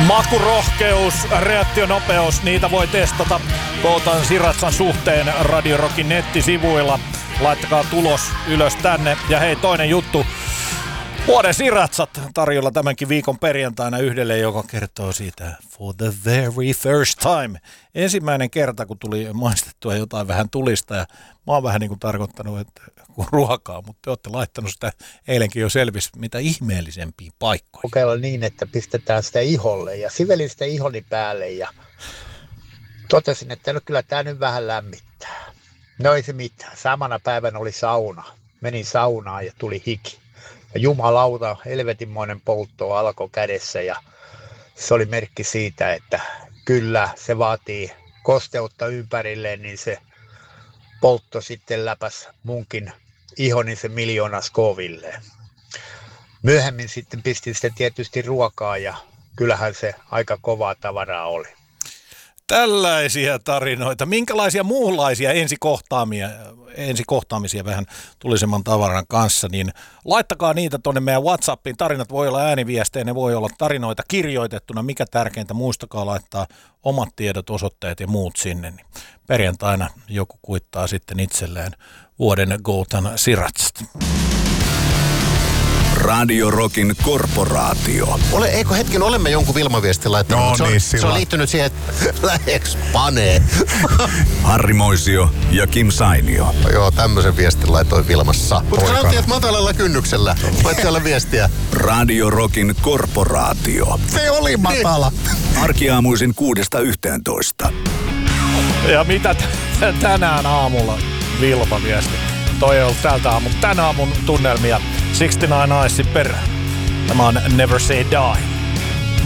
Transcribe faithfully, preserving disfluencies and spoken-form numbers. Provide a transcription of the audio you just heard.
Makurohkeus, reaktionopeus, niitä voi testata Goutan Siratsan suhteen Radio Rockin nettisivuilla. Laittakaa tulos ylös tänne. Ja hei, toinen juttu. Vuoden Siratsat tarjolla tämänkin viikon perjantaina yhdelle, joka kertoo siitä for the very first time. Ensimmäinen kerta, kun tuli maistettua jotain vähän tulista, ja mä oon vähän niin kuin tarkoittanut, että kun ruokaa, mutta te olette laittanut sitä, eilenkin jo selvisi, mitä ihmeellisempiä paikkoja. Kokeilla niin, että pistetään sitä iholle, ja sivelin sitä ihoni päälle, ja totesin, että no kyllä tämä nyt vähän lämmittää. No ei se mitään. Samana päivänä oli sauna. Menin saunaan ja tuli hiki. Ja jumalauta, helvetinmoinen poltto alkoi kädessä, ja se oli merkki siitä, että kyllä se vaatii kosteutta ympärilleen, niin se poltto sitten läpäs munkin ihoni se miljoona Scovilleen. Myöhemmin sitten pistin sitten tietysti ruokaa, ja kyllähän se aika kovaa tavaraa oli. Tällaisia tarinoita. Minkälaisia muunlaisia ensikohtaamia, ensikohtaamisia vähän tulisemman tavaran kanssa, niin laittakaa niitä tuonne meidän WhatsAppiin. Tarinat voi olla ääniviestejä, ne voi olla tarinoita kirjoitettuna. Mikä tärkeintä, muistakaa laittaa omat tiedot, osoitteet ja muut sinne. Niin perjantaina joku kuittaa sitten itselleen vuoden Goutan Siratsasta. Radio Rockin korporaatio. Ole, eikö hetken, olemme jonkun Vilma-viestin laittanut, no, se, on, niin, se on liittynyt siihen, että läheks panee. Harri Moisio ja Kim Sainio. Joo, tämmöisen viestin laitoin Vilmassa. Mutta sanottiin, että matalalla kynnyksellä. Voitte olla viestiä. Radio Rockin korporaatio. Se oli matala. Arkiaamuisin kuudesta yhteentoista. Ja mitä t- tänään aamulla Vilma-viesti? Toi ei ollut tältä aamun, tän aamun tunnelmia. kuusikymmentäyhdeksän Eyes perään. Tämä on Never Say Die.